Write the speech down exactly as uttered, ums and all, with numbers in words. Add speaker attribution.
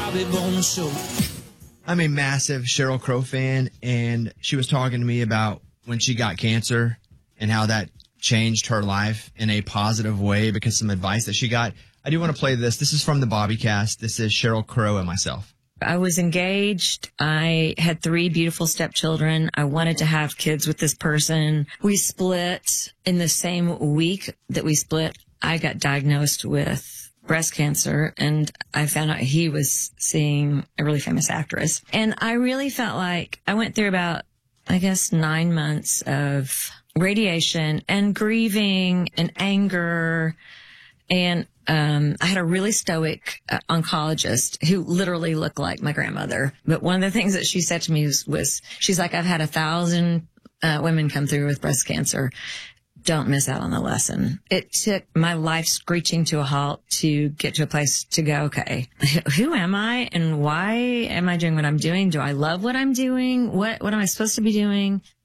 Speaker 1: Bobby Bones Show.
Speaker 2: I'm a massive Sheryl Crow fan, and she was talking to me about when she got cancer and how that changed her life in a positive way because some advice that she got. I do want to play this. This is from the Bobbycast. This is Sheryl Crow and myself.
Speaker 3: I was engaged. I had three beautiful stepchildren. I wanted to have kids with this person. We split in the same week that we split. I got diagnosed with breast cancer, and I found out he was seeing a really famous actress. And I really felt like I went through about, I guess, nine months of radiation and grieving and anger. And um I had a really stoic uh, oncologist who literally looked like my grandmother. But one of the things that she said to me was, was she's like, I've had a thousand uh, women come through with breast cancer. Don't miss out on the lesson. It took my life screeching to a halt to get to a place to go, okay, who am I and why am I doing what I'm doing? Do I love what I'm doing? What, what am I supposed to be doing?